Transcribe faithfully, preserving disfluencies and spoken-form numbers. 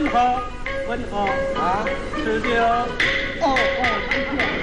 文和，文和啊， 十九。 哦哦，